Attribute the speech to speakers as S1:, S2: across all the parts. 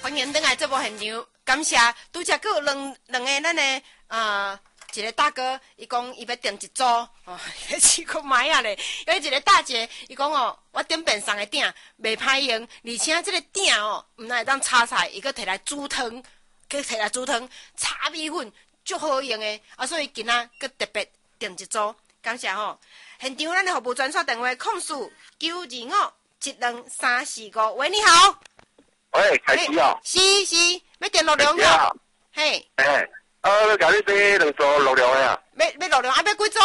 S1: 欢迎登来这部现场，感谢。拄则佫有两个咱的一个大哥，伊讲伊要订一组迄试看卖啊咧。有一个大姐，伊讲我点便送的鼎袂歹用，而且这个鼎毋但会当炒菜，伊佫摕来煮汤，炒米粉，足好用的所以今仔佫特别订一组，感谢现场咱的服务专线电话：0925123245。喂，你好。
S2: 喂，开始哦。
S1: 是，要订6两哦。嘿。
S2: 甲你买2组6两的啊。
S1: 要6两，要几组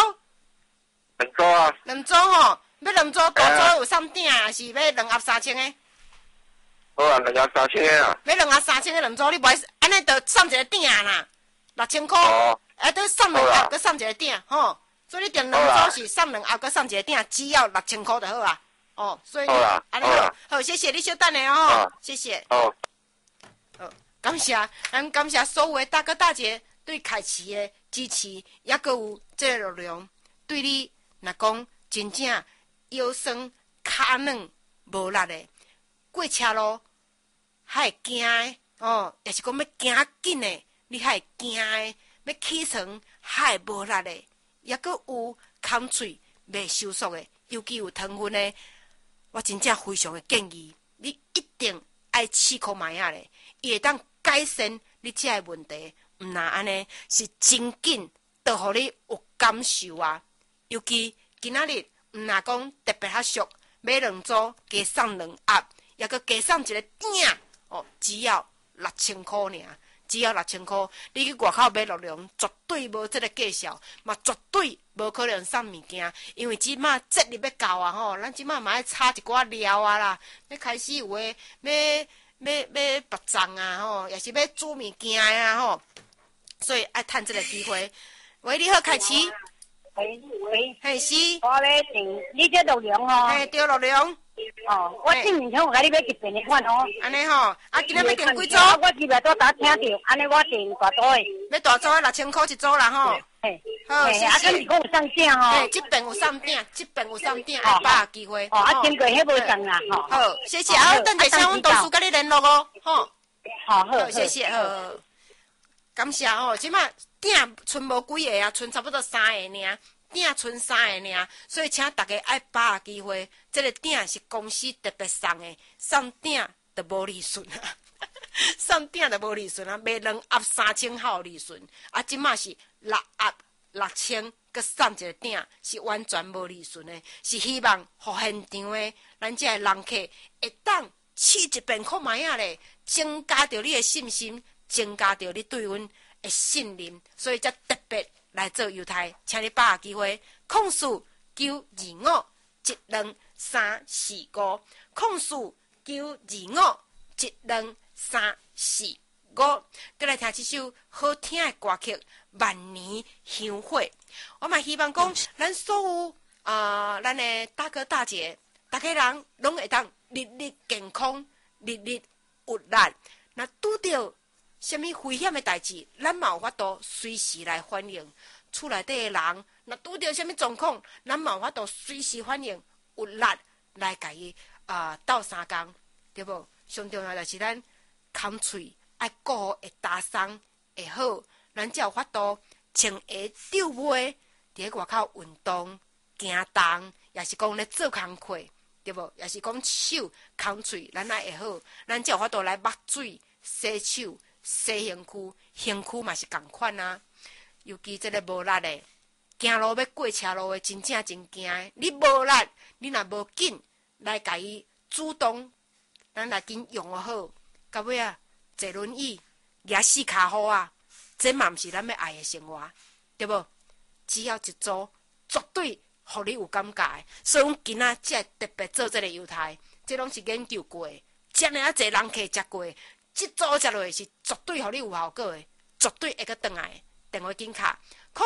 S2: ？2组啊。
S1: 2组要2组，大组有送鼎啊，是要2盒3000的？
S2: 好啊，2盒3000的啊。
S1: 要2盒3000的2组，你不爱安尼就送一个鼎啦，6000块。都送2盒，佮送一个鼎所以你订2组是送2盒，佮送一个鼎，只要6000块就好啊。所以安尼好，谢谢你稍等的谢谢。感谢，咱感谢所有的大哥大姐对凯奇的支持，也佮有这个力量。对你若讲真正腰酸脚软无力的，过车路还会惊的也是讲要行紧的，你还会惊的，要起床还会无力的，也佮有空喙袂收缩的，尤其有糖分的。我真正非常的建议，你一定爱试看卖啊咧，伊会当改善你这个问题。毋那安尼是真紧，就互你有感受啊。尤其今仔日毋那讲特别较俗，买2组加送2盒，也佮加送一个鼎只要6000块尔。只要6000块，你去外口买6两，绝对无这个价钱，嘛绝对无可能送物件，因为即马节日要到啊咱即马嘛要炒一寡料啊啦，要开始有诶，要白粽啊也是要煮物件啊所以爱趁这个机会。喂，你好，凯奇。
S3: 喂，
S1: 嘿是。
S3: 我要订你这6两
S1: 嘿，对6两。
S3: 我订2箱，我甲你买一遍的款
S1: 安尼今日要订几组？
S3: 我今日都打听到，安尼我订大组的。
S1: 要大组的6000块一组啦
S3: 嘿，
S1: 好，谢谢。
S3: 你讲有送鼎
S1: 嘿，这边有送鼎，爱把握机会。
S3: 经过迄无送啦
S1: 好，谢谢。等者请阮同事甲你联络
S3: 好，
S1: 谢谢。感谢即马鼎剩无几个啊，剩差不多3个尔。鼎剩3个尔，所以请大家爱把握机会。这个鼎是公司特别送的，送鼎就无利润啊，送鼎就无利润啊，卖2盒3000还有利润即马是6盒6000，佮送一个鼎是完全无利润的，是希望互现场的咱这个人客会当试一遍看卖啊咧，增加着你的信心，增加着你对阮的信任，所以才特别来做犹太，请你把握机会。0492512345，0492512345。再来听这首好听的歌曲《万年香火》。我嘛希望讲，咱所有咱的大哥大姐，大家人拢会当日日健康，日日有力。若拄着什么危险的代志，咱嘛有法度随时来反应。厝内底的人，若拄着什么状况，咱嘛有法度随时反应，有力来甲伊斗相共，对无？上重要就是咱空喙爱顾好会打伤会好，咱才有法度穿鞋吊尾，伫咧外口运动、行动，也是讲咧做工课，对无？也是讲手空喙，咱爱会好，咱才有法度来抹水、洗手。洗身躯嘛是共款啊，尤其这个无力的，行路要过车路的，真正真惊的。你无力，你若无紧来甲伊主动，咱来紧用好，到尾坐轮椅、举4骹好啊，这嘛毋是咱要爱的生活，对无？只要一组，绝对互你有感觉的。所以，阮今仔才特别做这个犹太，这拢是研究过的，遮尔侪人客食过的。这组食落是绝对互你有效果的，绝对会阁转来的。电话紧卡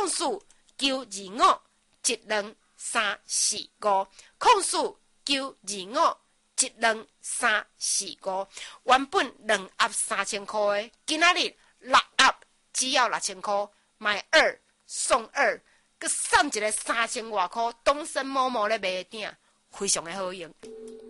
S1: ：0492512345，0492512345。原本2盒3000块的，今仔日6盒只要6000块，买2送2，佮送一个3000外块，东森某某咧卖的鼎，非常的好用。